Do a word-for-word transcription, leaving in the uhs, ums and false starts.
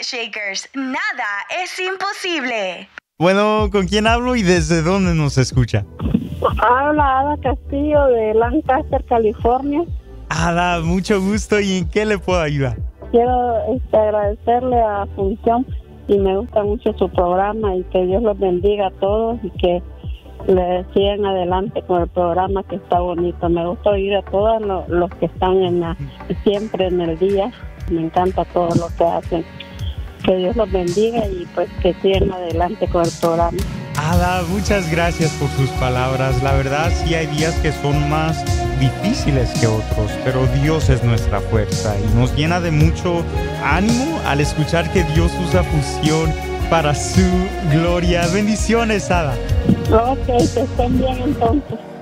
Shakers, nada es imposible. Bueno, ¿con quién hablo y desde dónde nos escucha? Habla Ada Castillo de Lancaster, California. Ada, mucho gusto. ¿Y en qué le puedo ayudar? Quiero este, agradecerle a Función y me gusta mucho su programa y que Dios los bendiga a todos y que le sigan adelante con el programa que está bonito. Me gusta oír a todos los, los que están en la, siempre en el día. Me encanta todo lo que hacen. Que Dios los bendiga y pues que sigan adelante con el programa. Ada, muchas gracias por sus palabras. La verdad sí hay días que son más difíciles que otros, pero Dios es nuestra fuerza y nos llena de mucho ánimo al escuchar que Dios usa Fusión para su gloria. Bendiciones, Ada. Ok, que estén bien entonces.